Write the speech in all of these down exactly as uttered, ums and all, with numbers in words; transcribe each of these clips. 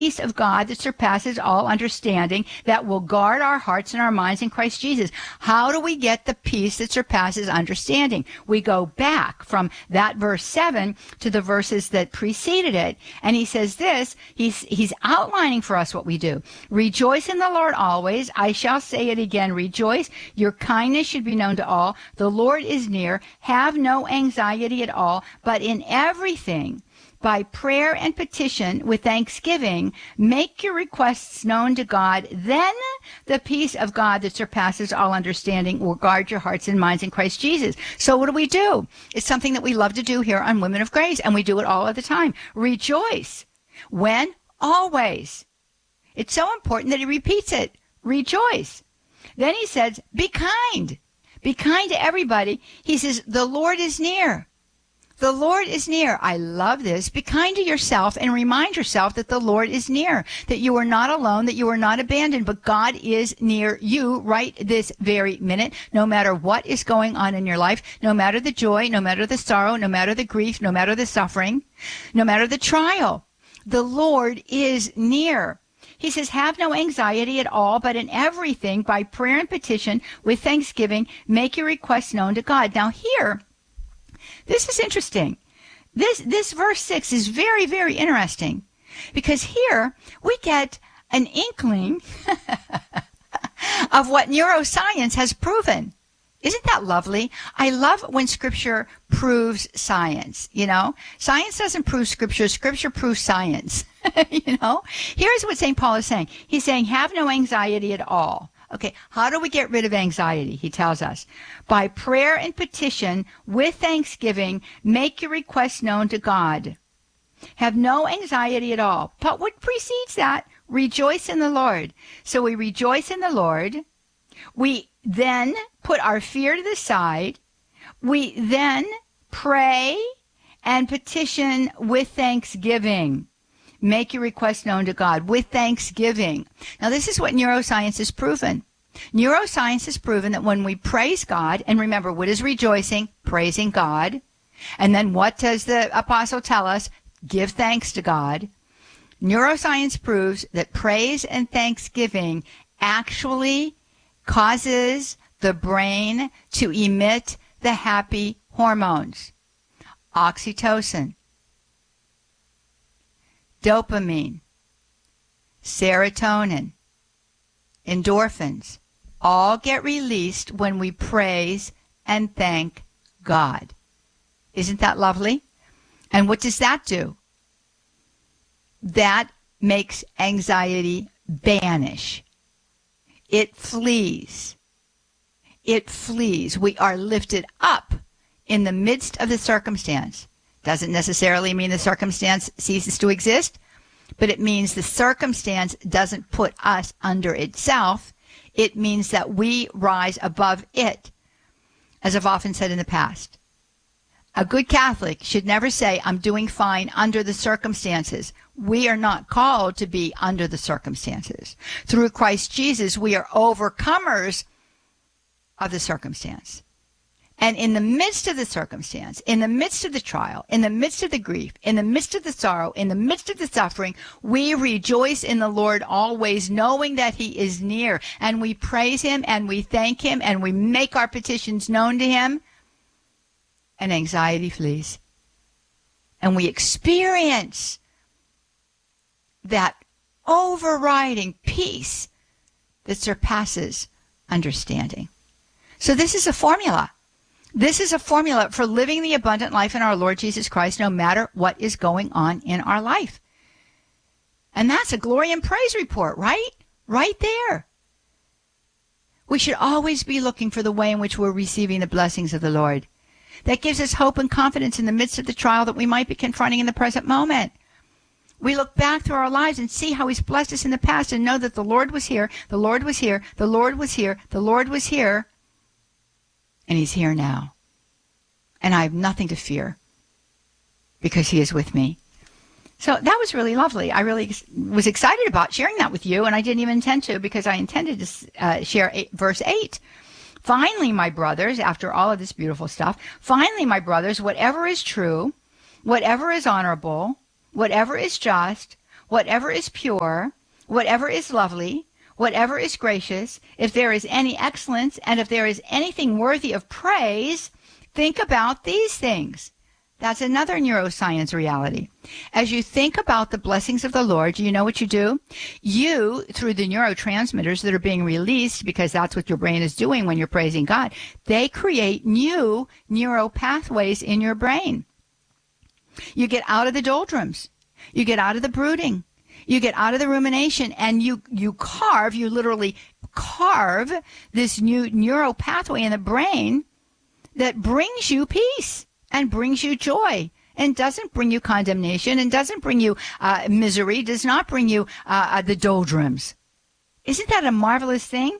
peace of God that surpasses all understanding, that will guard our hearts and our minds in Christ Jesus. How do we get the peace that surpasses understanding? We go back from that verse seven to the verses that preceded it. And he says this, he's, he's outlining for us what we do. Rejoice in the Lord always. I shall say it again, rejoice. Your kindness should be known to all. The Lord is near. Have no anxiety at all, but in everything, by prayer and petition with thanksgiving, make your requests known to God. Then the peace of God that surpasses all understanding will guard your hearts and minds in Christ Jesus. So what do we do? It's something that we love to do here on Women of Grace, and we do it all of the time. Rejoice. When? Always. It's so important that he repeats it. Rejoice. Then he says, be kind. Be kind to everybody. He says, the Lord is near. The Lord is near. I love this. Be kind to yourself and remind yourself that the Lord is near, that you are not alone, that you are not abandoned, but God is near you right this very minute, no matter what is going on in your life, no matter the joy, no matter the sorrow, no matter the grief, no matter the suffering, no matter the trial. The Lord is near. He says, have no anxiety at all, but in everything, by prayer and petition, with thanksgiving, make your requests known to God. Now here, this is interesting. This, this verse six is very, very interesting, because here we get an inkling of what neuroscience has proven. Isn't that lovely? I love when Scripture proves science, you know. Science doesn't prove Scripture. Scripture proves science, you know. Here's what Saint Paul is saying. He's saying, have no anxiety at all. Okay, how do we get rid of anxiety? He tells us, by prayer and petition with thanksgiving, make your requests known to God. Have no anxiety at all. But what precedes that? Rejoice in the Lord. So we rejoice in the Lord. We then put our fear to the side. We then pray and petition with thanksgiving. Make your request known to God with thanksgiving. Now, this is what neuroscience has proven. Neuroscience has proven that when we praise God, and remember, what is rejoicing? Praising God. And then what does the apostle tell us? Give thanks to God. Neuroscience proves that praise and thanksgiving actually causes the brain to emit the happy hormones. Oxytocin, dopamine, serotonin, endorphins, all get released when we praise and thank God. Isn't that lovely? And what does that do? That makes anxiety vanish. It flees. It flees. We are lifted up in the midst of the circumstance. Doesn't necessarily mean the circumstance ceases to exist, but it means the circumstance doesn't put us under itself. It means that we rise above it, as I've often said in the past. A good Catholic should never say, I'm doing fine under the circumstances. We are not called to be under the circumstances. Through Christ Jesus, we are overcomers of the circumstance. And in the midst of the circumstance, in the midst of the trial, in the midst of the grief, in the midst of the sorrow, in the midst of the suffering, we rejoice in the Lord always, knowing that he is near. And we praise him and we thank him and we make our petitions known to him. And anxiety flees. And we experience that overriding peace that surpasses understanding. So this is a formula. This is a formula for living the abundant life in our Lord Jesus Christ, no matter what is going on in our life. And that's a glory and praise report, right? Right there. We should always be looking for the way in which we're receiving the blessings of the Lord. That gives us hope and confidence in the midst of the trial that we might be confronting in the present moment. We look back through our lives and see how he's blessed us in the past and know that the Lord was here, the Lord was here, the Lord was here, the Lord was here. And he's here now. And I have nothing to fear because he is with me. So that was really lovely. I really was excited about sharing that with you, and I didn't even intend to because I intended to uh, share eight, verse eight. Finally, my brothers, after all of this beautiful stuff, finally, my brothers, whatever is true, whatever is honorable, whatever is just, whatever is pure, whatever is lovely, whatever is gracious, if there is any excellence, and if there is anything worthy of praise, think about these things. That's another neuroscience reality. As you think about the blessings of the Lord, do you know what you do? You, through the neurotransmitters that are being released, because that's what your brain is doing when you're praising God, they create new neural pathways in your brain. You get out of the doldrums. You get out of the brooding. You get out of the rumination, and you, you carve, you literally carve this new neural pathway in the brain that brings you peace and brings you joy and doesn't bring you condemnation and doesn't bring you uh, misery, does not bring you uh, the doldrums. Isn't that a marvelous thing?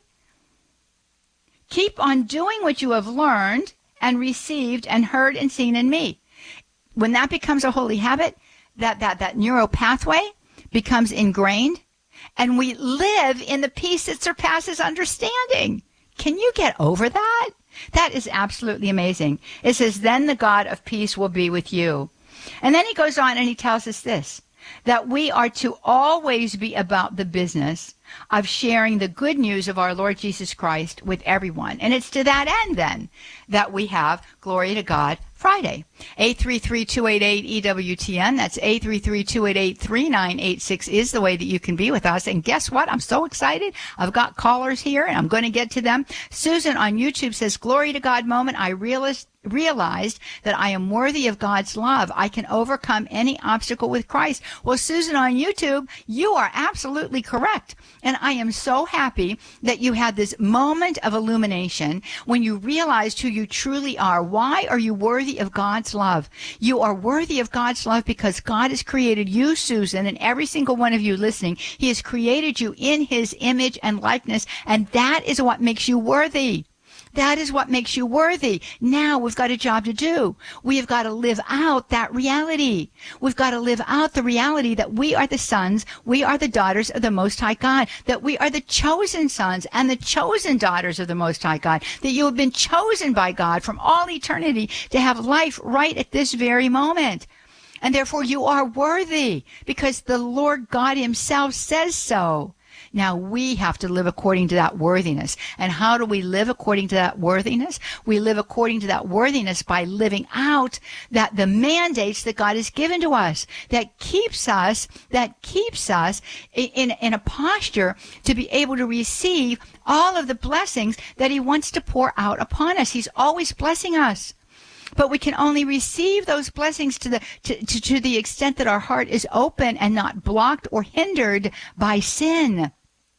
Keep on doing what you have learned and received and heard and seen in me. When that becomes a holy habit, that, that, that neural pathway becomes ingrained, and we live in the peace that surpasses understanding. Can you get over that? That is absolutely amazing. It says, then the God of peace will be with you. And then he goes on and he tells us this, that we are to always be about the business of sharing the good news of our Lord Jesus Christ with everyone. And it's to that end, then, that we have Glory to God Friday. eight three three, two eight eight, E W T N. That's eight three three, two eight eight, three nine eight six is the way that you can be with us. And guess what? I'm so excited. I've got callers here, and I'm going to get to them. Susan on YouTube says, Glory to God moment. I realized realized that I am worthy of God's love. I can overcome any obstacle with Christ. Well, Susan on YouTube, you are absolutely correct. And I am so happy that you had this moment of illumination when you realized who you truly are. Why are you worthy of God's love? You are worthy of God's love because God has created you, Susan, and every single one of you listening. He has created you in his image and likeness, and that is what makes you worthy. That is what makes you worthy. Now we've got a job to do. We have got to live out that reality. We've got to live out the reality that we are the sons, we are the daughters of the Most High God, that we are the chosen sons and the chosen daughters of the Most High God, that you have been chosen by God from all eternity to have life right at this very moment. And therefore you are worthy because the Lord God himself says so. Now we have to live according to that worthiness. And how do we live according to that worthiness? We live according to that worthiness by living out that the mandates that God has given to us, that keeps us, that keeps us in, in a posture to be able to receive all of the blessings that he wants to pour out upon us. He's always blessing us. But we can only receive those blessings to the to, to, to the extent that our heart is open and not blocked or hindered by sin,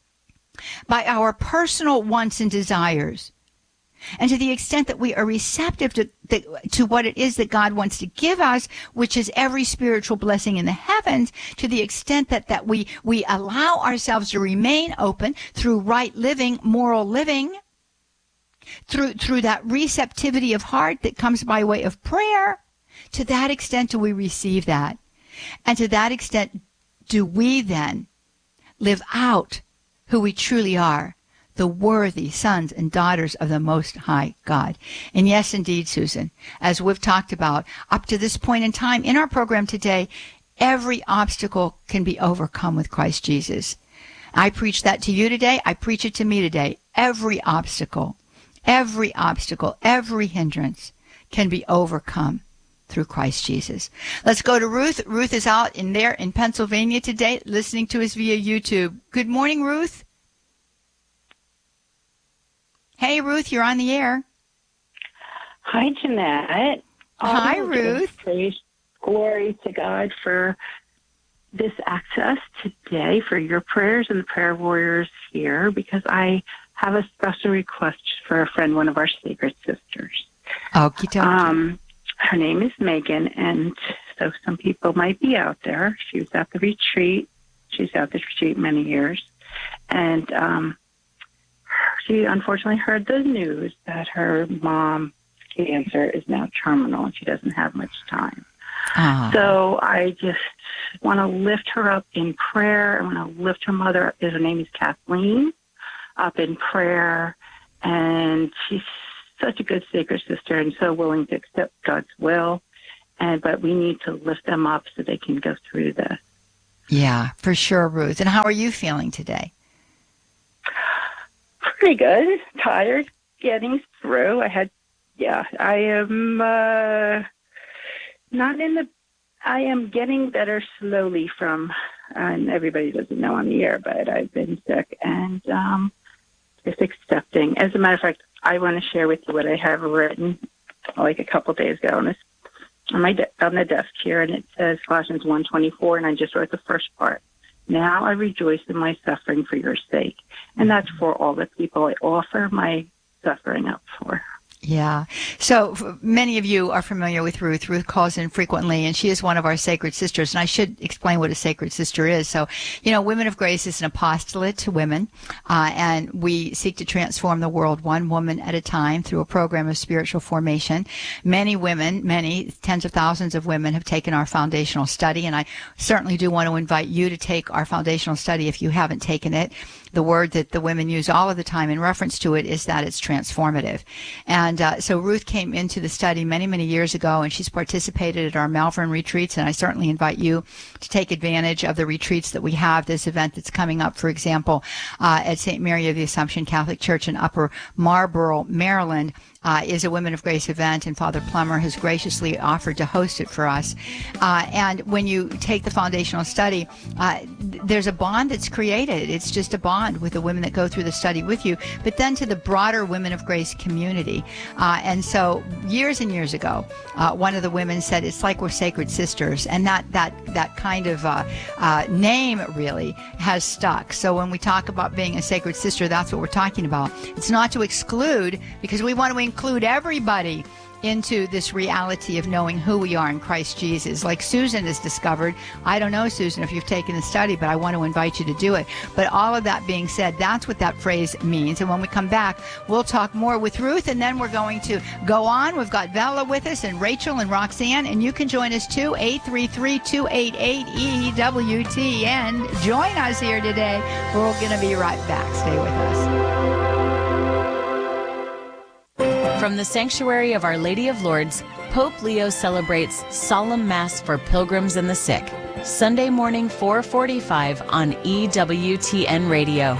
by our personal wants and desires. And to the extent that we are receptive to, to what it is that God wants to give us, which is every spiritual blessing in the heavens, to the extent that, that we, we allow ourselves to remain open through right living, moral living, through through that receptivity of heart that comes by way of prayer, to that extent do we receive that. And to that extent do we then live out who we truly are, the worthy sons and daughters of the Most High God. And yes, indeed, Susan, as we've talked about up to this point in time in our program today, every obstacle can be overcome with Christ Jesus. I preach that to you today. I preach it to me today. Every obstacle, every obstacle, every hindrance can be overcome through Christ Jesus. Let's go to Ruth. Ruth is out in there in Pennsylvania today, listening to us via YouTube. Good morning, Ruth. Hey, Ruth, you're on the air. Hi, Jeanette. Hi, oh, Ruth. Praise, glory to God for this access today, for your prayers and the prayer warriors here, because I have a special request for a friend, one of our sacred sisters. Okie dokie. Um, her name is Megan, and so some people might be out there. She was at the retreat. She's at the retreat many years. And um, she unfortunately heard the news that her mom's cancer is now terminal, and she doesn't have much time. Ah. So I just want to lift her up in prayer. I want to lift her mother, her name is Kathleen, up in prayer. And she's such a good sacred sister and so willing to accept God's will. And but we need to lift them up so they can go through this. Yeah, for sure, Ruth. And how are you feeling today? Pretty good. Tired, getting through. I had, yeah, I am uh, not in the, I am getting better slowly from, and everybody doesn't know on the air, but I've been sick and um, just accepting. As a matter of fact, I want to share with you what I have written like a couple days ago on, this, on, my de- on the desk here, and it says Colossians one twenty-four, and I just wrote the first part. Now I rejoice in my suffering for your sake. And that's for all the people I offer my suffering up for. Yeah. So many of you are familiar with Ruth. Ruth calls in frequently, and she is one of our sacred sisters. And I should explain what a sacred sister is. So, you know, Women of Grace is an apostolate to women, uh, and we seek to transform the world one woman at a time through a program of spiritual formation. Many women, many, tens of thousands of women have taken our foundational study, and I certainly do want to invite you to take our foundational study if you haven't taken it. The word that the women use all of the time in reference to it is that it's transformative. And uh, so Ruth came into the study many, many years ago, and she's participated at our Malvern retreats, and I certainly invite you to take advantage of the retreats that we have. This event that's coming up, for example, uh, at Saint Mary of the Assumption Catholic Church in Upper Marlboro, Maryland, Uh, is a Women of Grace event, and Father Plummer has graciously offered to host it for us. Uh, and when you take the foundational study, uh, th- there's a bond that's created. It's just a bond with the women that go through the study with you, but then to the broader Women of Grace community. Uh, and so years and years ago, uh, one of the women said, it's like we're sacred sisters. And that, that, that kind of uh, uh, name really has stuck. So when we talk about being a sacred sister, that's what we're talking about. It's not to exclude, because we want to include everybody into this reality of knowing who we are in Christ Jesus. Like Susan has discovered. I don't know, Susan, if you've taken the study, but I want to invite you to do it. But all of that being said, that's what that phrase means. And when we come back, we'll talk more with Ruth, and then we're going to go on. We've got Bella with us, and Rachel and Roxanne, and you can join us too, eight three three, two eight eight, E W T N. Join us here today. We're going to be right back. Stay with us. From the Sanctuary of Our Lady of Lourdes, Pope Leo celebrates Solemn Mass for Pilgrims and the Sick, Sunday morning four forty-five on E W T N Radio.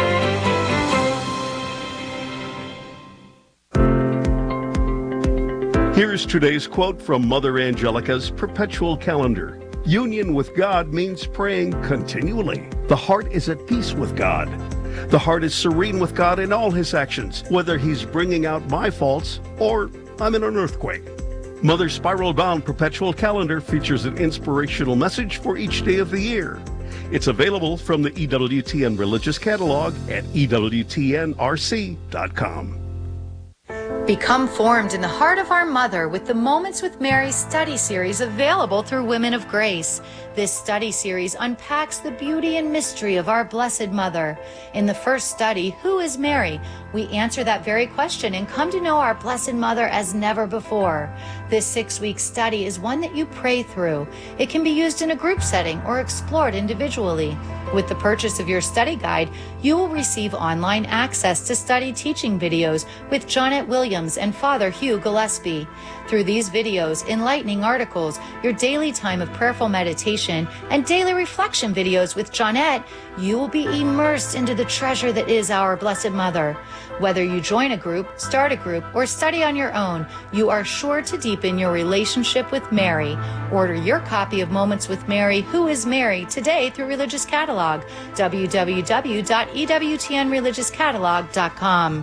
Here's today's quote from Mother Angelica's Perpetual Calendar. Union with God means praying continually. The heart is at peace with God. The heart is serene with God in all his actions, whether he's bringing out my faults or I'm in an earthquake. Mother's spiral-bound perpetual calendar features an inspirational message for each day of the year. It's available from the E W T N Religious Catalog at E W T N R C dot com. Become formed in the heart of our Mother with the Moments with Mary study series available through Women of Grace. This study series unpacks the beauty and mystery of our Blessed Mother. In the first study, Who is Mary? We answer that very question and come to know our Blessed Mother as never before. This six-week study is one that you pray through. It can be used in a group setting or explored individually. With the purchase of your study guide, you will receive online access to study teaching videos with Jonette Williams and Father Hugh Gillespie. Through these videos, enlightening articles, your daily time of prayerful meditation, and daily reflection videos with Jonette, you will be immersed into the treasure that is our Blessed Mother. Whether you join a group, start a group, or study on your own, you are sure to deepen your relationship with Mary. Order your copy of Moments with Mary, Who is Mary, today through Religious Catalog, w w w dot e w t n religious catalog dot com.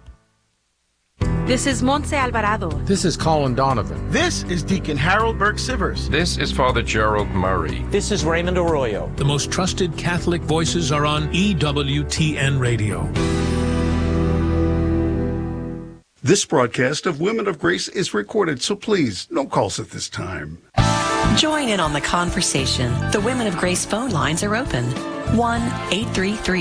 This is Montse Alvarado. This is Colin Donovan. This is Deacon Harold Burke-Sivers. This is Father Gerald Murray. This is Raymond Arroyo. The most trusted Catholic voices are on E W T N Radio. This broadcast of Women of Grace is recorded, so please, no calls at this time. Join in on the conversation. The Women of Grace phone lines are open. one eight three three,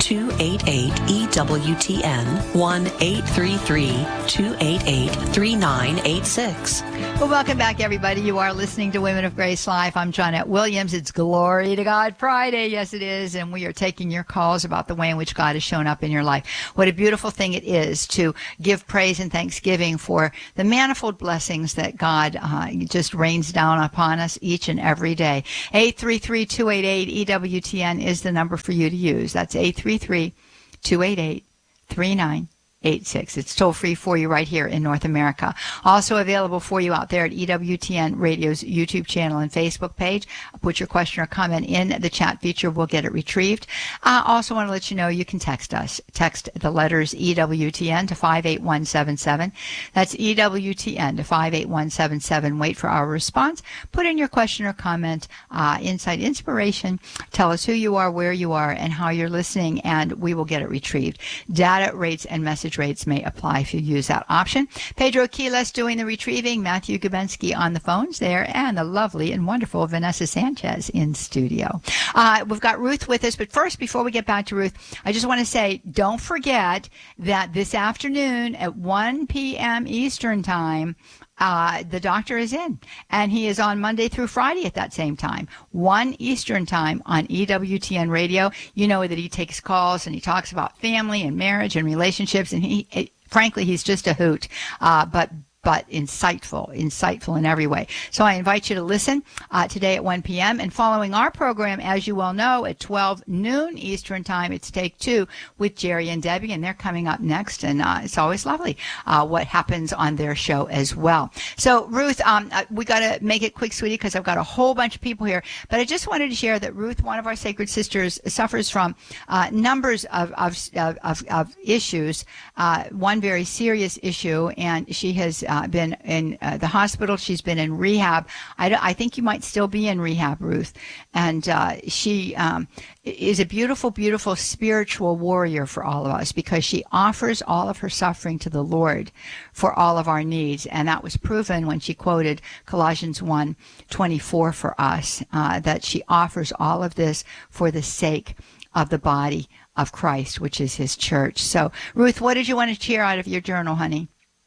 two eight eight, E W T N, one eight three three, two eight eight, three nine eight six. Well, welcome back, everybody. You are listening to Women of Grace Live. I'm Johnette Williams. It's Glory to God Friday. Yes, it is. And we are taking your calls about the way in which God has shown up in your life. What a beautiful thing it is to give praise and thanksgiving for the manifold blessings that God uh, just rains down upon us each and every day. eight three three, two eight eight, E W T N is the number for you to use. That's eight three three, two eight eight, three nine eight six. It's toll free for you right here in North America. Also available for you out there at E W T N Radio's YouTube channel and Facebook page. Put your question or comment in the chat feature. We'll get it retrieved. I uh, also want to let you know you can text us. Text the letters E W T N to five eight one seven seven. That's E W T N to five eight one seven seven. Wait for our response. Put in your question or comment, uh, insight, inspiration. Tell us who you are, where you are, and how you're listening, and we will get it retrieved. Data rates and message rates may apply if you use that option. Pedro Quiles doing the retrieving, Matthew Gubensky on the phones there, and the lovely and wonderful Vanessa Sanchez in studio. Uh, we've got Ruth with us, but first, before we get back to Ruth, I just want to say, don't forget that this afternoon at one p.m. Eastern Time, Uh, the doctor is in, and he is on Monday through Friday at that same time, one Eastern Time on E W T N Radio. You know that he takes calls and he talks about family and marriage and relationships, and he, it, frankly, he's just a hoot, uh, but but insightful, insightful in every way. So I invite you to listen uh, today at one p.m. And following our program, as you well know, at twelve noon Eastern Time, it's Take Two with Jerry and Debbie, and they're coming up next. And uh, it's always lovely uh, what happens on their show as well. So, Ruth, um, uh, we got to make it quick, sweetie, because I've got a whole bunch of people here. But I just wanted to share that Ruth, one of our sacred sisters, suffers from uh, numbers of, of, of, of issues, uh, one very serious issue, and she has Uh, been in uh, the hospital. She's been in rehab. I, I think you might still be in rehab, Ruth. And uh, she um, is a beautiful, beautiful spiritual warrior for all of us, because she offers all of her suffering to the Lord for all of our needs. And that was proven when she quoted Colossians one twenty-four for us, uh, that she offers all of this for the sake of the body of Christ, which is his church. So, Ruth, what did you want to share out of your journal, honey?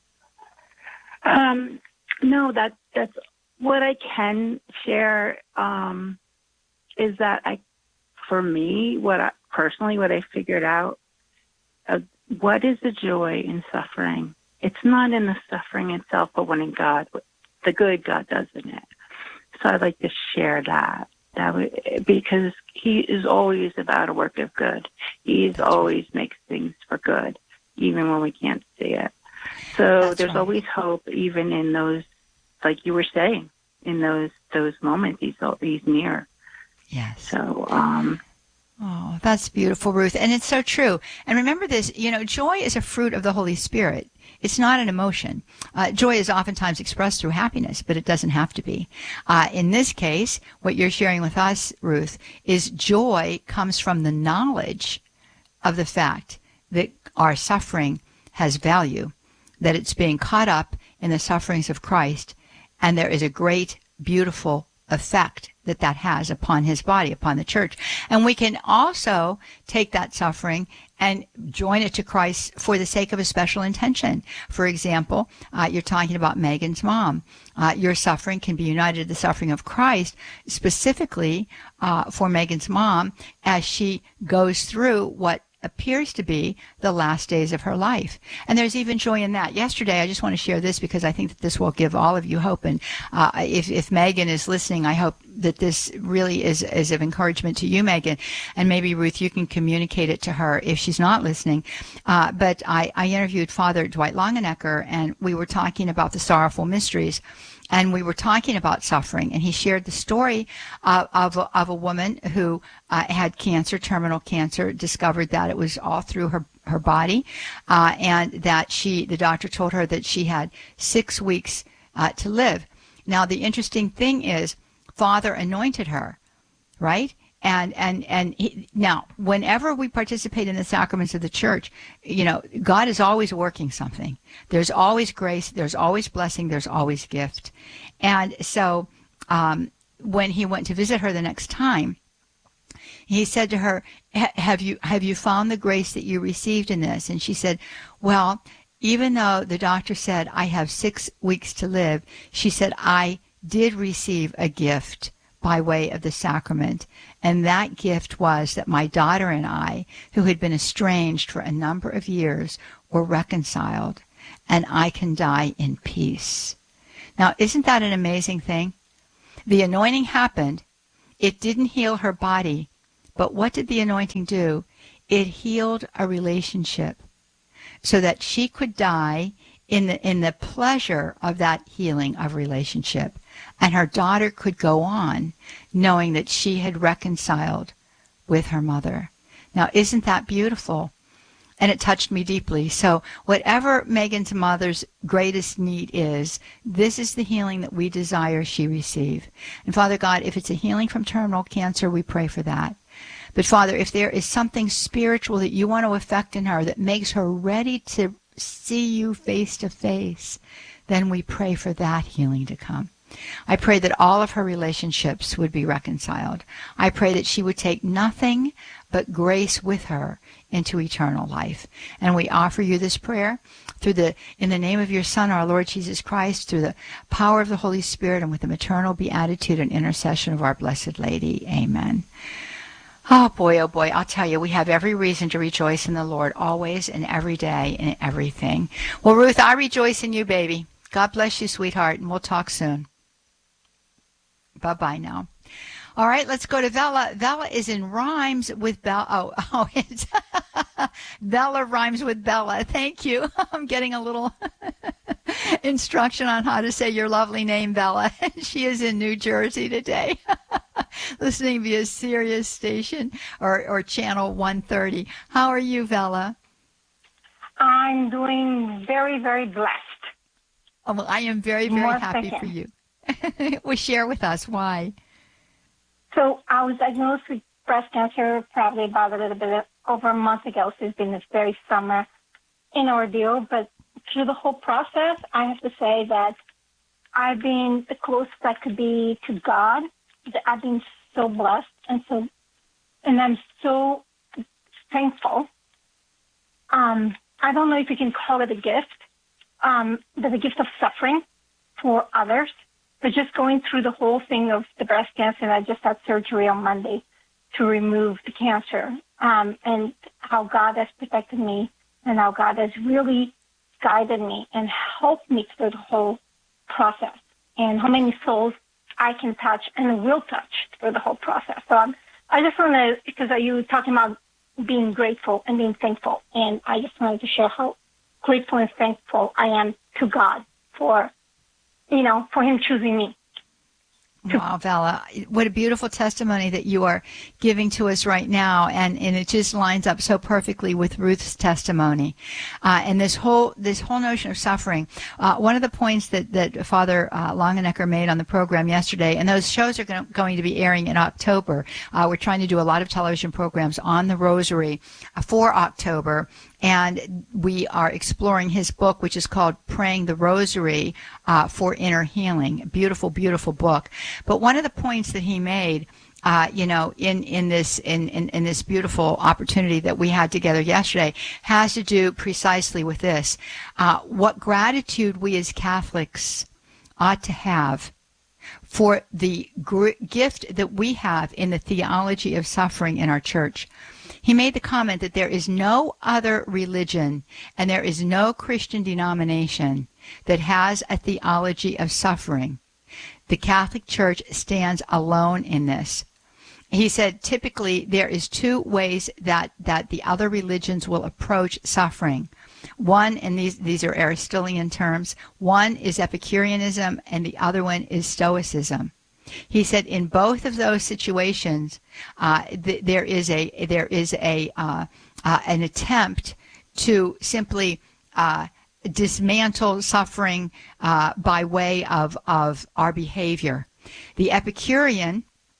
Um, no, that, that's what I can share, um, is that I, for me, what I, personally, what I figured out, uh, what is the joy in suffering? It's not in the suffering itself, but when in God, the good God does in it. So I'd like to share that, that would, because he is always about a work of good. He always makes things for good, even when we can't see it. So That's there's right. always hope, even in those, like you were saying, in those those moments. He's he's near. Yes. So. Um, oh, that's beautiful, Ruth, and it's so true. And remember this: you know, joy is a fruit of the Holy Spirit. It's not an emotion. Uh, joy is oftentimes expressed through happiness, but it doesn't have to be. Uh, in this case, what you're sharing with us, Ruth, is joy comes from the knowledge of the fact that our suffering has value, that it's being caught up in the sufferings of Christ, and there is a great, beautiful effect that that has upon his body, upon the church. And we can also take that suffering and join it to Christ for the sake of a special intention. For example, uh, you're talking about Megan's mom. Uh, your suffering can be united to the suffering of Christ, specifically uh, for Megan's mom, as she goes through what appears to be the last days of her life. And there's even joy in that. Yesterday, I just want to share this because I think that this will give all of you hope. And uh, if, if Megan is listening, I hope that this really is, is of encouragement to you, Megan. And maybe, Ruth, you can communicate it to her if she's not listening. Uh, but I, I interviewed Father Dwight Longenecker, and we were talking about the sorrowful mysteries. And we were talking about suffering, and he shared the story uh, of, a, of a woman who uh, had cancer, terminal cancer, discovered that it was all through her, her body, uh, and that she, the doctor told her that she had six weeks uh, to live. Now, the interesting thing is, Father anointed her, right? And and and he, now, whenever we participate in the sacraments of the church, you know, God is always working something. There's always grace. There's always blessing. There's always gift. And so um, when he went to visit her the next time, He said to her, have you have you found the grace that you received in this? And she said, well, even though the doctor said I have six weeks to live, she said, I did receive a gift by way of the sacrament. And that gift was that my daughter and I, who had been estranged for a number of years, were reconciled, and I can die in peace. Now, isn't that an amazing thing? The anointing happened. It didn't heal her body, but what did the anointing do? It healed a relationship so that she could die in the in the pleasure of that healing of relationship. And her daughter could go on knowing that she had reconciled with her mother. Now, isn't that beautiful? And it touched me deeply. So whatever Megan's mother's greatest need is, this is the healing that we desire she receive. And Father God, if it's a healing from terminal cancer, we pray for that. But Father, if there is something spiritual that you want to effect in her that makes her ready to see you face to face, then we pray for that healing to come. I pray that all of her relationships would be reconciled. I pray that she would take nothing but grace with her into eternal life. And we offer you this prayer through the in the name of your Son, our Lord Jesus Christ, through the power of the Holy Spirit, and with the maternal beatitude and intercession of our Blessed Lady. Amen. Oh, boy, oh, boy, I'll tell you, we have every reason to rejoice in the Lord always and every day and in everything. Well, Ruth, I rejoice in you, baby. God bless you, sweetheart, and we'll talk soon. Bye-bye now. All right, let's go to Vella. Vella is in rhymes with Bella. Oh, oh it's Vella rhymes with Bella. Thank you. I'm getting a little instruction on how to say your lovely name, Bella. She is in New Jersey today, listening via Sirius station or, or channel one thirty. How are you, Vella? I'm doing very, very blessed. Oh, well, I am very, very More happy second. for you. Well, share with us why. So I was diagnosed with breast cancer probably about a little bit over a month ago. So it's been a very summer in ordeal. But through the whole process, I have to say that I've been the closest I could be to God. I've been so blessed and so, and I'm so thankful. Um, I don't know if you can call it a gift, um, but the gift of suffering for others. But just going through the whole thing of the breast cancer, and I just had surgery on Monday to remove the cancer, um, and how God has protected me and how God has really guided me and helped me through the whole process, and how many souls I can touch and will touch through the whole process. So I'm, I just want to, because you were talking about being grateful and being thankful, and I just wanted to share how grateful and thankful I am to God for, you know, for him choosing me. Wow, Vala, what a beautiful testimony that you are giving to us right now, and, and it just lines up so perfectly with Ruth's testimony. Uh, and this whole this whole notion of suffering, uh, one of the points that, that Father uh, Longenecker made on the program yesterday, and those shows are going to, going to be airing in October. Uh, we're trying to do a lot of television programs on the Rosary uh, for October. And we are exploring his book, which is called Praying the Rosary uh, for Inner Healing. Beautiful, beautiful book. But one of the points that he made, uh, you know, in, in this in, in, in this beautiful opportunity that we had together yesterday has to do precisely with this. Uh, what gratitude we as Catholics ought to have for the gr- gift that we have in the theology of suffering in our church. He made the comment that there is no other religion and there is no Christian denomination that has a theology of suffering. The Catholic Church stands alone in this. He said typically there is two ways that, that the other religions will approach suffering. One, and these, these are Aristotelian terms, one is Epicureanism and the other one is Stoicism. He said in both of those situations, uh, th- there is a there is a uh, uh, an attempt to simply uh, dismantle suffering uh, by way of of our behavior. The Epicurean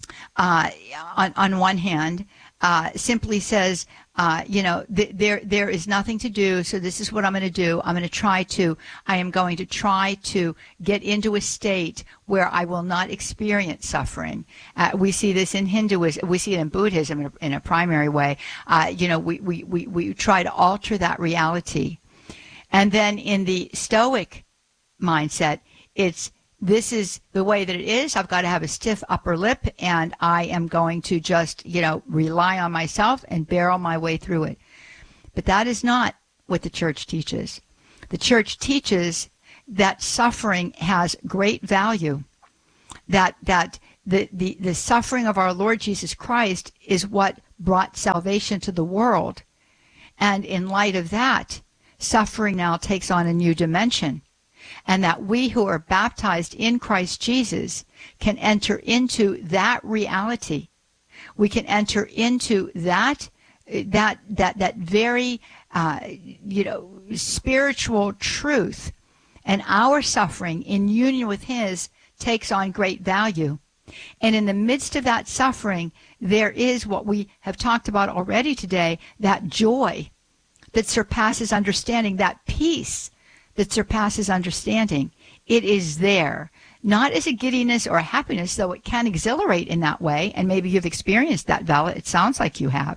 uh, on, on one hand, uh, simply says, uh, you know, th- there there is nothing to do, so this is what I'm going to do. I'm going to try to, I am going to try to get into a state where I will not experience suffering. Uh, we see this in Hinduism, we see it in Buddhism in a, in a primary way. Uh, you know, we, we, we, we try to alter that reality. And then in the Stoic mindset, it's, this is the way that it is. I've got to have a stiff upper lip, and I am going to just, you know, rely on myself and barrel my way through it. But that is not what the church teaches. The church teaches that suffering has great value, that that the, the, the suffering of our Lord Jesus Christ is what brought salvation to the world. And in light of that, suffering now takes on a new dimension. And that we who are baptized in Christ Jesus can enter into that reality. We can enter into that that that that very uh, you know spiritual truth, and our suffering in union with His takes on great value. And in the midst of that suffering, there is what we have talked about already today: that joy that surpasses understanding, that peace that surpasses understanding. It is there, not as a giddiness or a happiness, though it can exhilarate in that way, and maybe you've experienced that, Vala. It sounds like you have.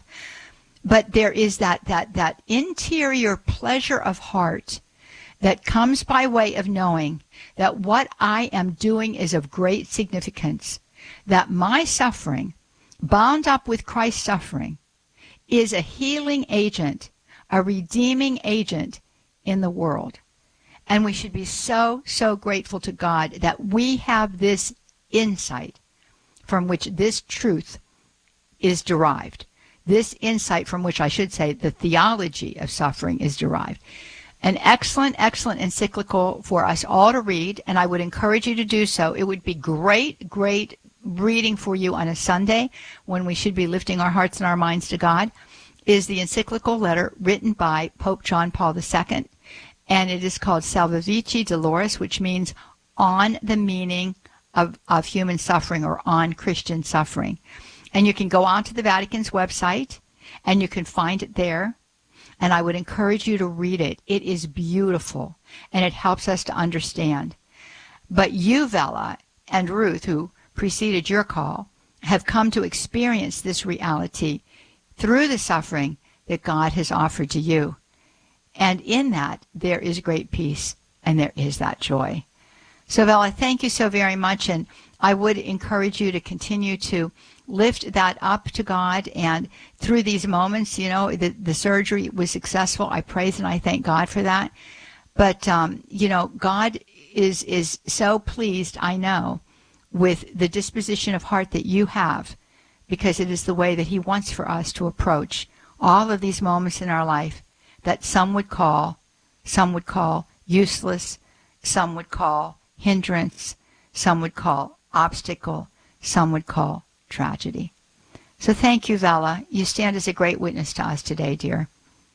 But there is that that that interior pleasure of heart that comes by way of knowing that what I am doing is of great significance, that my suffering, bound up with Christ's suffering, is a healing agent, a redeeming agent in the world. And we should be so, so grateful to God that we have this insight from which this truth is derived. This insight from which, I should say, the theology of suffering is derived. An excellent, excellent encyclical for us all to read, and I would encourage you to do so. It would be great, great reading for you on a Sunday when we should be lifting our hearts and our minds to God, is the encyclical letter written by Pope John Paul the Second. And it is called Salvifici Doloris, which means on the meaning of, of human suffering, or on Christian suffering. And you can go onto the Vatican's website and you can find it there. And I would encourage you to read it. It is beautiful and it helps us to understand. But you, Vela, and Ruth, who preceded your call, have come to experience this reality through the suffering that God has offered to you. And in that, there is great peace, and there is that joy. So, Vela, thank you so very much, and I would encourage you to continue to lift that up to God. And through these moments, you know, the, the surgery was successful. I praise and I thank God for that. But, um, you know, God is, is so pleased, I know, with the disposition of heart that you have, because it is the way that He wants for us to approach all of these moments in our life that some would call, some would call useless, some would call hindrance, some would call obstacle, some would call tragedy. So thank you, Vela. You stand as a great witness to us today, dear.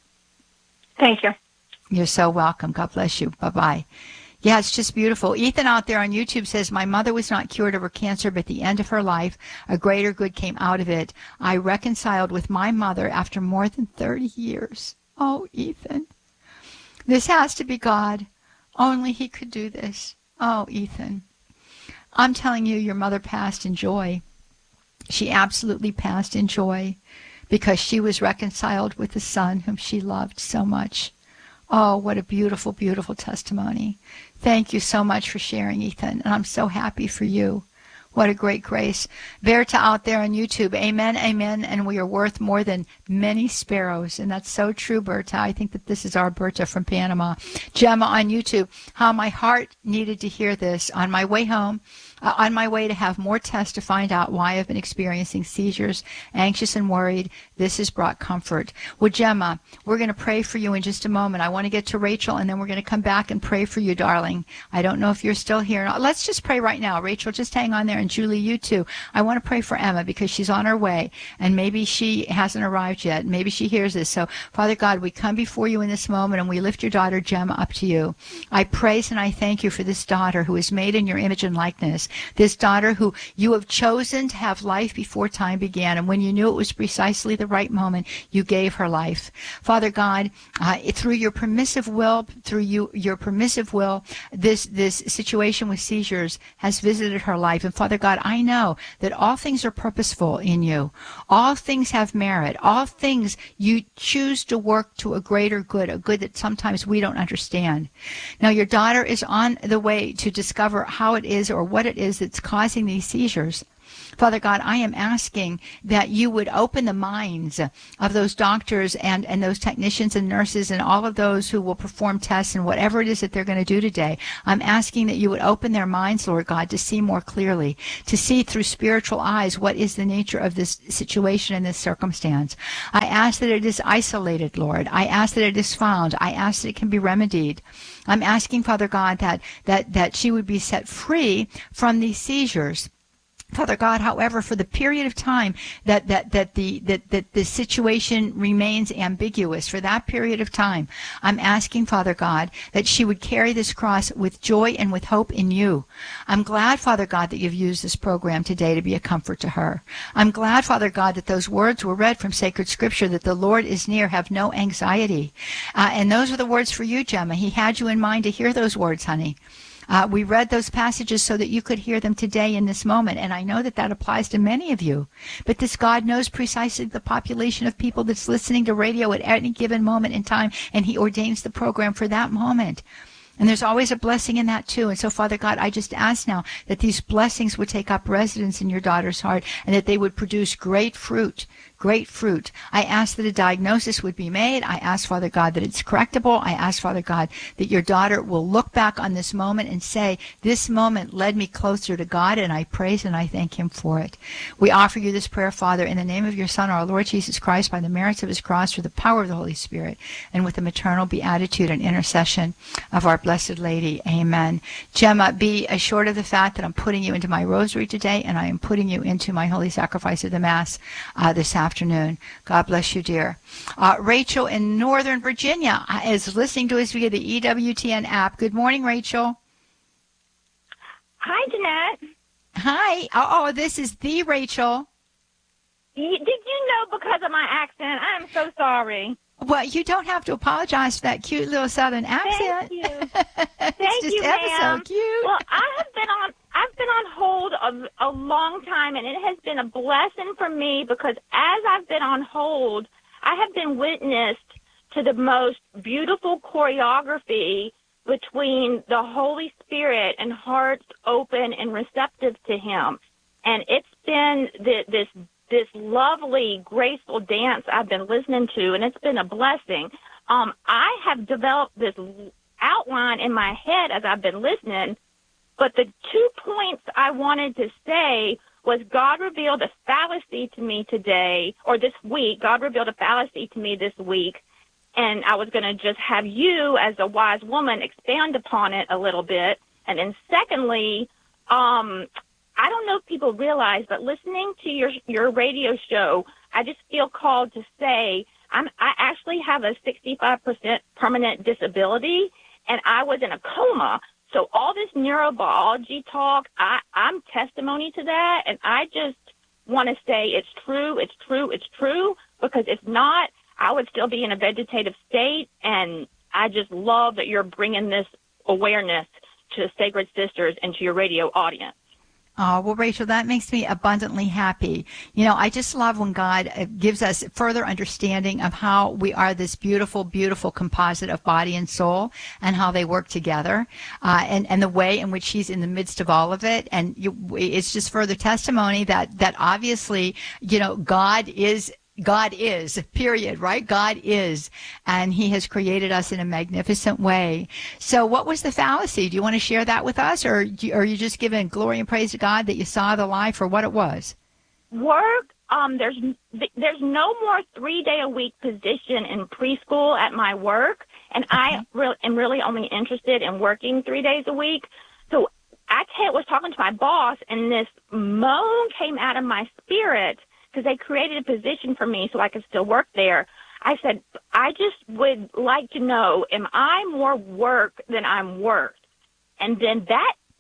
Thank you. You're so welcome. God bless you. Bye-bye. Yeah, it's just beautiful. Ethan out there on YouTube says, my mother was not cured of her cancer, but at the end of her life, a greater good came out of it. I reconciled with my mother after more than thirty years. Oh, Ethan, this has to be God. Only He could do this. Oh, Ethan, I'm telling you, your mother passed in joy. She absolutely passed in joy because she was reconciled with the Son whom she loved so much. Oh, what a beautiful, beautiful testimony. Thank you so much for sharing, Ethan, and I'm so happy for you. What a great grace. Berta out there on YouTube, amen, amen, and we are worth more than many sparrows. And that's so true, Berta. I think that this is our Berta from Panama. Gemma on YouTube, how my heart needed to hear this on my way home. Uh, on my way to have more tests to find out why I've been experiencing seizures, anxious and worried. This has brought comfort. Well, Gemma, we're going to pray for you in just a moment. I want to get to Rachel, and then we're going to come back and pray for you, darling. I don't know if you're still here. Let's just pray right now. Rachel, just hang on there. And Julie, you too. I want to pray for Emma because she's on her way, and maybe she hasn't arrived yet. Maybe she hears this. So, Father God, we come before you in this moment, and we lift your daughter, Gemma, up to you. I praise and I thank you for this daughter who is made in your image and likeness. This daughter who you have chosen to have life before time began, and when you knew it was precisely the right moment, you gave her life. Father God, uh, through your permissive will, through you, your permissive will, this, this situation with seizures has visited her life. And Father God, I know that all things are purposeful in you. All things have merit. All things you choose to work to a greater good, a good that sometimes we don't understand. Now, your daughter is on the way to discover how it is or what it is that's causing these seizures. Father God, I am asking that you would open the minds of those doctors and, and those technicians and nurses and all of those who will perform tests and whatever it is that they're going to do today. I'm asking that you would open their minds, Lord God, to see more clearly, to see through spiritual eyes what is the nature of this situation and this circumstance. I ask that it is isolated, Lord. I ask that it is found. I ask that it can be remedied. I'm asking, Father God, that, that, that she would be set free from these seizures. Father God, however, for the period of time that, that, that the, that, that the situation remains ambiguous, for that period of time, I'm asking, Father God, that she would carry this cross with joy and with hope in you. I'm glad, Father God, that you've used this program today to be a comfort to her. I'm glad, Father God, that those words were read from sacred scripture, that the Lord is near, have no anxiety. Uh, and those were the words for you, Gemma. He had you in mind to hear those words, honey. Uh, we read those passages so that you could hear them today in this moment, and I know that that applies to many of you. But this God knows precisely the population of people that's listening to radio at any given moment in time, and he ordains the program for that moment. And there's always a blessing in that too. And so, Father God, I just ask now that these blessings would take up residence in your daughter's heart and that they would produce great fruit, great fruit. I ask that a diagnosis would be made. I ask, Father God, that it's correctable. I ask, Father God, that your daughter will look back on this moment and say, this moment led me closer to God, and I praise and I thank him for it. We offer you this prayer, Father, in the name of your Son, our Lord Jesus Christ, by the merits of his cross, through the power of the Holy Spirit, and with the maternal beatitude and intercession of our Blessed Lady. Amen. Gemma, be assured of the fact that I'm putting you into my rosary today, and I am putting you into my holy sacrifice of the Mass uh, this afternoon. Afternoon. God bless you, dear. Uh, Rachel in Northern Virginia is listening to us via the E W T N app. Good morning, Rachel. Hi, Jeanette. Hi. Oh, oh, this is the Rachel. Did you know because of my accent? I am so sorry. Well, you don't have to apologize for that cute little Southern accent. Thank you. Thank it's just you, ever ma'am. so cute. Well, I have been on. I've been on hold a, a long time, and it has been a blessing for me because as I've been on hold, I have been witnessed to the most beautiful choreography between the Holy Spirit and hearts open and receptive to Him, and it's been the, this. this lovely, graceful dance I've been listening to, and it's been a blessing. Um, I have developed this outline in my head as I've been listening, but the two points I wanted to say was God revealed a fallacy to me today, or this week. God revealed a fallacy to me this week, and I was going to just have you, as a wise woman, expand upon it a little bit. And then secondly, um, I don't know if people realize, but listening to your your radio show, I just feel called to say I'm, I actually have a sixty-five percent permanent disability, and I was in a coma. So all this neurobiology talk, I, I'm testimony to that, and I just want to say it's true, it's true, it's true, because if not, I would still be in a vegetative state, and I just love that you're bringing this awareness to Sacred Sisters and to your radio audience. Oh, well, Rachel, that makes me abundantly happy. You know, I just love when God gives us further understanding of how we are this beautiful, beautiful composite of body and soul and how they work together, uh, and, and the way in which He's in the midst of all of it. And you, it's just further testimony that, that obviously, you know, God is God is, period, right? God is, and He has created us in a magnificent way. So what was the fallacy? Do you want to share that with us, or are you just giving glory and praise to God that you saw the lie for what it was? Work, um, there's there's no more three-day-a-week position in preschool at my work, and okay. I re- am really only interested in working three days a week. So I t- was talking to my boss, and this moan came out of my spirit, because they created a position for me so I could still work there. I said, I just would like to know, am I more work than I'm worth? And then that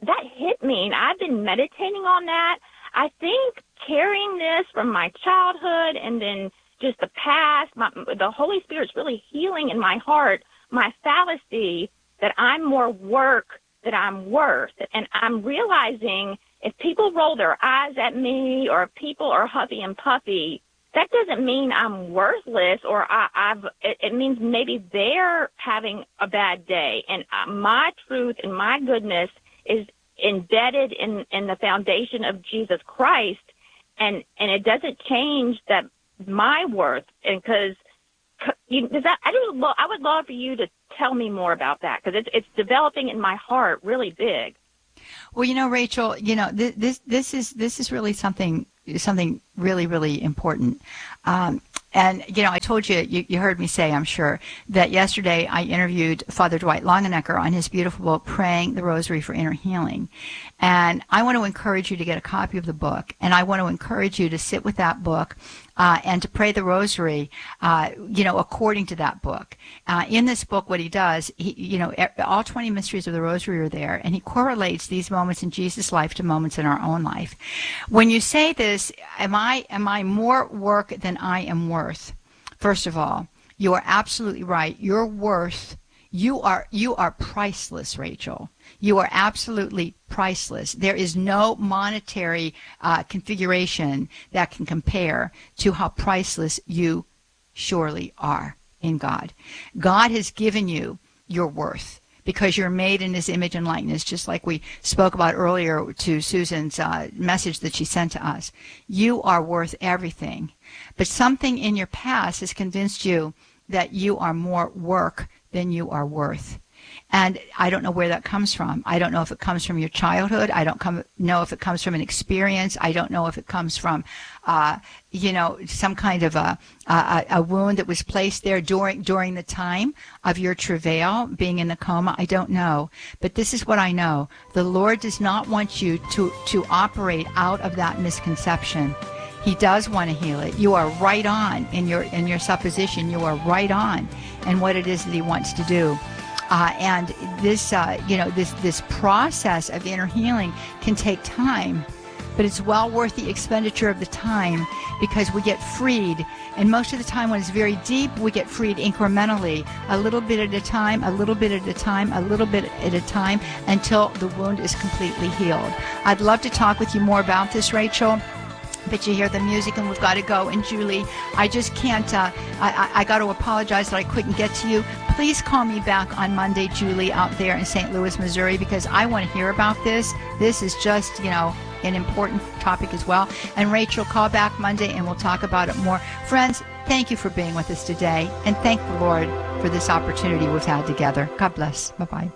that hit me, and I've been meditating on that. I think carrying this from my childhood and then just the past, my, the Holy Spirit's really healing in my heart my fallacy that I'm more work than I'm worth. And I'm realizing if people roll their eyes at me or if people are huffy and puffy, that doesn't mean I'm worthless or I, I've, it, it means maybe they're having a bad day. And uh, my truth and my goodness is embedded in, in the foundation of Jesus Christ. And, and it doesn't change that my worth. And cause you, does that, I just, I would love for you to tell me more about that because it's, it's developing in my heart really big. Well, you know, Rachel, you know, th- this, this is, this is really something, something really, really important. Um, and, you know, I told you, you, you heard me say, I'm sure, that yesterday I interviewed Father Dwight Longenecker on his beautiful book, Praying the Rosary for Inner Healing. And I want to encourage you to get a copy of the book. And I want to encourage you to sit with that book uh, and to pray the rosary, uh, you know, according to that book. Uh, in this book, what he does, he, you know, all twenty mysteries of the rosary are there, and he correlates these moments in Jesus' life to moments in our own life. When you say this, am I, am I more work than I am worth? First of all, you are absolutely right. Your worth, you are, you are priceless, Rachel. You are absolutely priceless. There is no monetary uh, configuration that can compare to how priceless you surely are in God. God has given you your worth because you're made in his image and likeness, just like we spoke about earlier to Susan's uh, message that she sent to us. You are worth everything. But something in your past has convinced you that you are more work than you are worth. And I don't know where that comes from. I don't know if it comes from your childhood. I don't come, know if it comes from an experience. I don't know if it comes from, uh, you know, some kind of a, a, a wound that was placed there during during the time of your travail, being in the coma. I don't know. But this is what I know. The Lord does not want you to, to operate out of that misconception. He does want to heal it. You are right on in your in your supposition. You are right on in what it is that he wants to do. Uh, and this, uh, you know, this this process of inner healing can take time, but it's well worth the expenditure of the time because we get freed. And most of the time when it's very deep, we get freed incrementally, a little bit at a time, a little bit at a time, a little bit at a time, until the wound is completely healed. I'd love to talk with you more about this, Rachel. But you hear the music and we've got to go. And Julie, I just can't, uh, I, I, I got to apologize that I couldn't get to you. Please call me back on Monday, Julie, out there in Saint Louis, Missouri, because I want to hear about this. This is just, you know, an important topic as well. And Rachel, call back Monday and we'll talk about it more. Friends, thank you for being with us today. And thank the Lord for this opportunity we've had together. God bless. Bye-bye.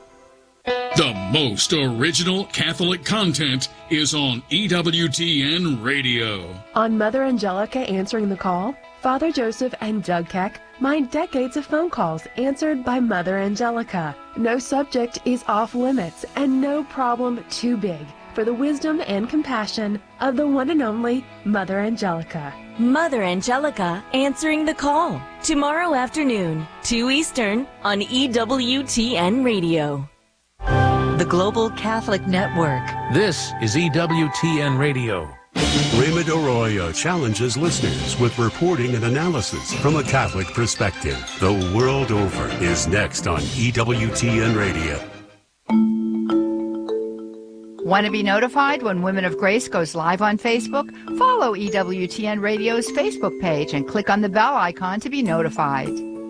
The most original Catholic content is on E W T N Radio. On Mother Angelica Answering the Call, Father Joseph and Doug Keck mind decades of phone calls answered by Mother Angelica. No subject is off limits and no problem too big for the wisdom and compassion of the one and only Mother Angelica. Mother Angelica Answering the Call, tomorrow afternoon, two Eastern, on E W T N Radio. The Global Catholic Network. This is E W T N Radio. Raymond Arroyo challenges listeners with reporting and analysis from a Catholic perspective. The world over is next on E W T N Radio. Want to be notified when Women of Grace goes live on Facebook? Follow E W T N Radio's Facebook page and click on the bell icon to be notified.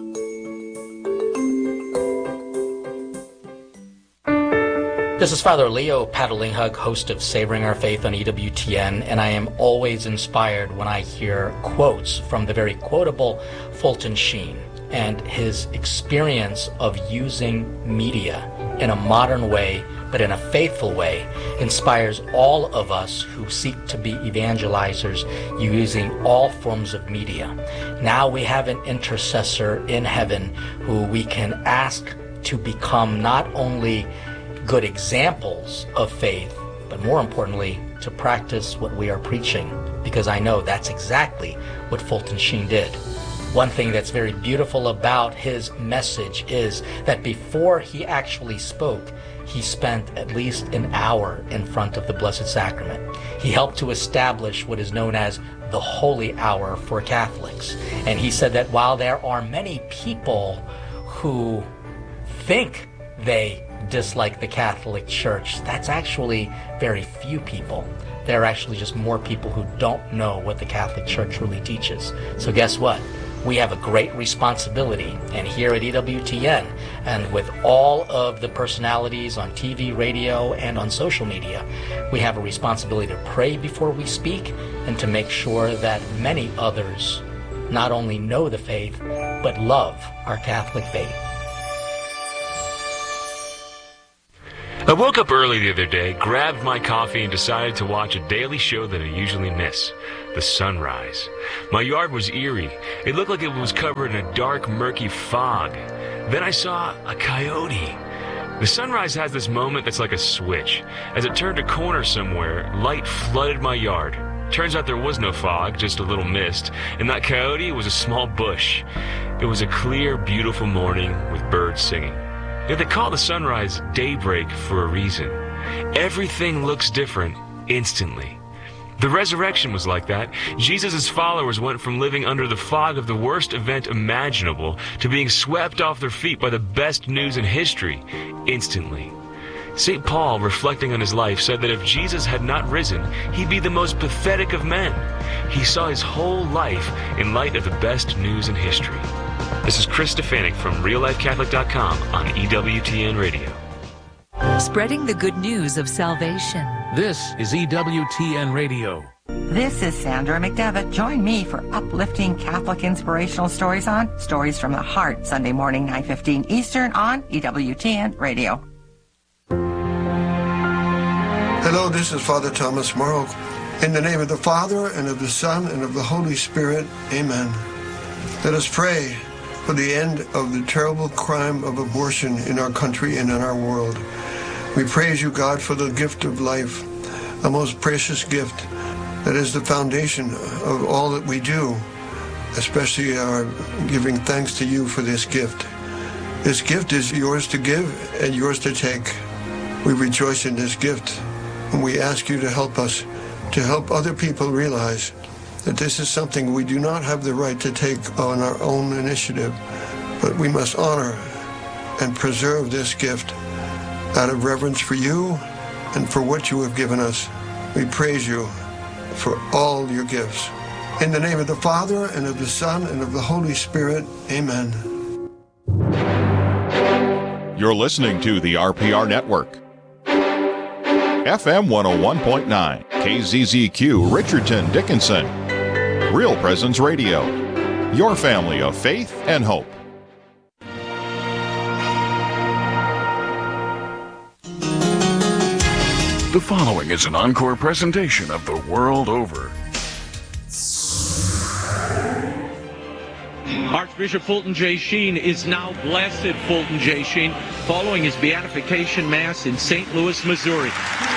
This is Father Leo Patalinghug, host of Savoring Our Faith on E W T N, and I am always inspired when I hear quotes from the very quotable Fulton Sheen and his experience of using media in a modern way, but in a faithful way, inspires all of us who seek to be evangelizers using all forms of media. Now we have an intercessor in heaven who we can ask to become not only good examples of faith, but more importantly, to practice what we are preaching, because I know that's exactly what Fulton Sheen did. One thing that's very beautiful about his message is that before he actually spoke, he spent at least an hour in front of the Blessed Sacrament. He helped to establish what is known as the Holy Hour for Catholics. And he said that while there are many people who think they dislike the Catholic Church, that's actually very few people. There are actually just more people who don't know what the Catholic Church really teaches. So guess what? We have a great responsibility, and here at E W T N, and with all of the personalities on T V, radio, and on social media, we have a responsibility to pray before we speak and to make sure that many others not only know the faith, but love our Catholic faith. I woke up early the other day, grabbed my coffee, and decided to watch a daily show that I usually miss, The Sunrise. My yard was eerie. It looked like it was covered in a dark, murky fog. Then I saw a coyote. The sunrise has this moment that's like a switch. As it turned a corner somewhere, light flooded my yard. Turns out there was no fog, just a little mist, and that coyote was a small bush. It was a clear, beautiful morning with birds singing. Yet they call the sunrise daybreak for a reason. Everything looks different instantly. The resurrection was like that. Jesus' followers went from living under the fog of the worst event imaginable to being swept off their feet by the best news in history instantly. Saint Paul, reflecting on his life, said that if Jesus had not risen, he'd be the most pathetic of men. He saw his whole life in light of the best news in history. This is Chris Stefanik from real life catholic dot com on E W T N Radio. Spreading the good news of salvation. This is E W T N Radio. This is Sandra McDevitt. Join me for uplifting Catholic inspirational stories on Stories from the Heart, Sunday morning, nine fifteen Eastern on E W T N Radio. Hello, this is Father Thomas Morrow. In the name of the Father, and of the Son, and of the Holy Spirit, amen. Let us pray for the end of the terrible crime of abortion in our country and in our world. We praise you, God, for the gift of life, a most precious gift that is the foundation of all that we do, especially our giving thanks to you for this gift. This gift is yours to give and yours to take. We rejoice in this gift, and we ask you to help us, to help other people realize that this is something we do not have the right to take on our own initiative, but we must honor and preserve this gift out of reverence for you and for what you have given us. We praise you for all your gifts. In the name of the Father, and of the Son, and of the Holy Spirit, amen. You're listening to the R P R Network. F M one oh one point nine, K Z Z Q, Richardson, Dickinson. Real Presence Radio, your family of faith and hope. The following is an encore presentation of The World Over. Archbishop Fulton J. Sheen is now Blessed Fulton J. Sheen following his beatification mass in Saint Louis, Missouri.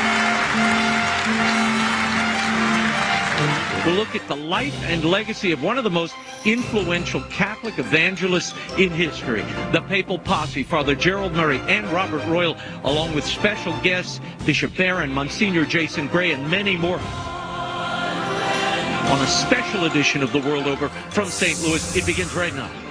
We'll look at the life and legacy of one of the most influential Catholic evangelists in history, the Papal Posse, Father Gerald Murray and Robert Royal, along with special guests, Bishop Barron, Monsignor Jason Gray, and many more. On a special edition of The World Over from Saint Louis, it begins right now.